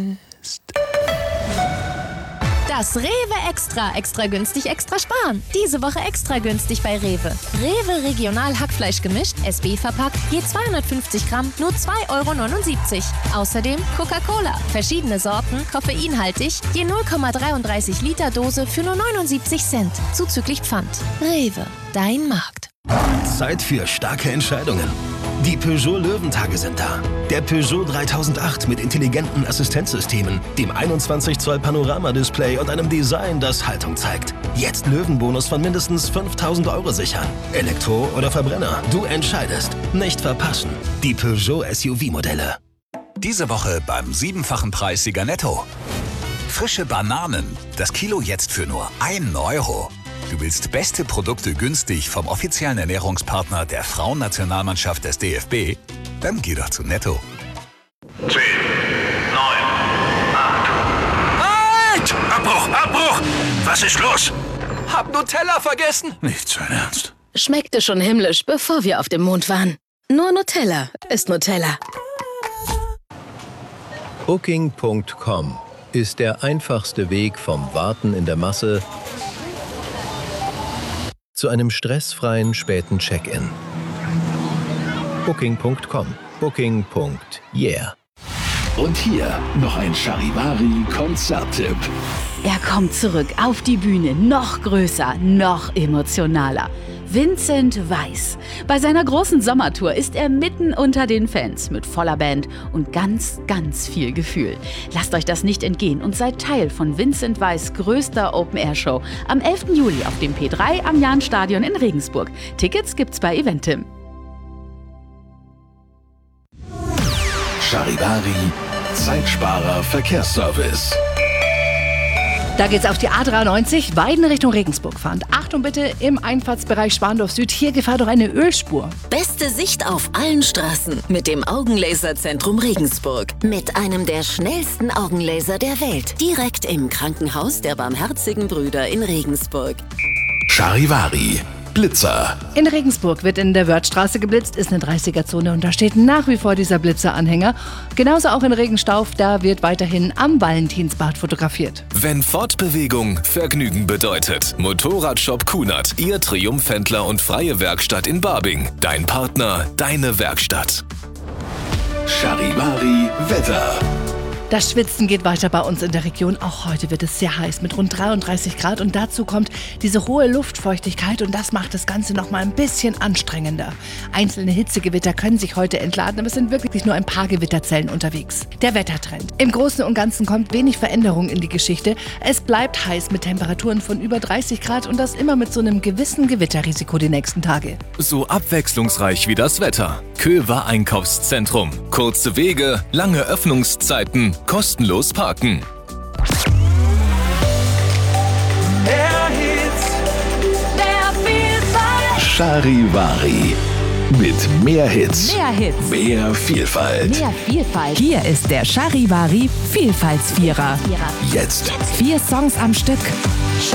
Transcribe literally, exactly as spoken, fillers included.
Das Rewe Extra. Extra günstig, extra sparen. Diese Woche extra günstig bei Rewe. Rewe Regional Hackfleisch gemischt, S B verpackt, je zweihundertfünfzig Gramm, nur zwei Euro neunundsiebzig. Außerdem Coca-Cola. Verschiedene Sorten, koffeinhaltig, je null Komma dreiunddreißig Liter Dose für nur neunundsiebzig Cent. Zuzüglich Pfand. Rewe, dein Markt. Zeit für starke Entscheidungen. Die Peugeot Löwentage sind da. Der Peugeot dreitausendacht mit intelligenten Assistenzsystemen, dem einundzwanzig Zoll Panoramadisplay und einem Design, das Haltung zeigt. Jetzt Löwenbonus von mindestens fünftausend Euro sichern. Elektro oder Verbrenner, du entscheidest. Nicht verpassen. Die Peugeot S U V-Modelle. Diese Woche beim siebenfachen Preissieger Netto. Frische Bananen. Das Kilo jetzt für nur einen Euro. Du willst beste Produkte günstig vom offiziellen Ernährungspartner der Frauennationalmannschaft des D F B? Dann geh doch zu Netto. zehn, neun, acht. Halt! Abbruch, Abbruch! Was ist los? Hab Nutella vergessen. Nicht sein Ernst. Schmeckte schon himmlisch, bevor wir auf dem Mond waren. Nur Nutella ist Nutella. Booking Punkt com ist der einfachste Weg vom Warten in der Masse zu einem stressfreien späten Check-in. Booking Punkt com. Booking. Yeah. Und hier noch ein Charivari-Konzerttipp. Er kommt zurück auf die Bühne, noch größer, noch emotionaler. Vincent Weiss. Bei seiner großen Sommertour ist er mitten unter den Fans mit voller Band und ganz, ganz viel Gefühl. Lasst euch das nicht entgehen und seid Teil von Vincent Weiss' größter Open-Air-Show am elften Juli auf dem P drei am Jahnstadion in Regensburg. Tickets gibt's bei Eventim. Charivari, Zeitsparer Verkehrsservice. Da geht's auf die A dreiundneunzig, Weiden Richtung Regensburg fahrend. Achtung bitte, im Einfahrtsbereich Spandorf Süd, hier Gefahr durch eine Ölspur. Beste Sicht auf allen Straßen mit dem Augenlaserzentrum Regensburg. Mit einem der schnellsten Augenlaser der Welt. Direkt im Krankenhaus der Barmherzigen Brüder in Regensburg. Charivari, Blitzer. In Regensburg wird in der Wörthstraße geblitzt, ist eine dreißiger-Zone und da steht nach wie vor dieser Blitzeranhänger. Genauso auch in Regenstauf, da wird weiterhin am Valentinsbad fotografiert. Wenn Fortbewegung Vergnügen bedeutet. Motorradshop Kunert, Ihr Triumphhändler und freie Werkstatt in Barbing. Dein Partner, deine Werkstatt. Charivari Wetter. Das Schwitzen geht weiter bei uns in der Region. Auch heute wird es sehr heiß mit rund dreiunddreißig Grad und dazu kommt diese hohe Luftfeuchtigkeit und das macht das Ganze noch mal ein bisschen anstrengender. Einzelne Hitzegewitter können sich heute entladen, aber es sind wirklich nur ein paar Gewitterzellen unterwegs. Der Wettertrend. Im Großen und Ganzen kommt wenig Veränderung in die Geschichte. Es bleibt heiß mit Temperaturen von über dreißig Grad und das immer mit so einem gewissen Gewitterrisiko die nächsten Tage. So abwechslungsreich wie das Wetter. Köver Einkaufszentrum. Kurze Wege, lange Öffnungszeiten. Kostenlos parken. Mehr Hits, Mehr Vielfalt. Charivari. Mit mehr Hits. Mehr Hits. Mehr Vielfalt. Mehr Vielfalt. Hier ist der Charivari Vielfaltsvierer. Jetzt. Vier Songs am Stück.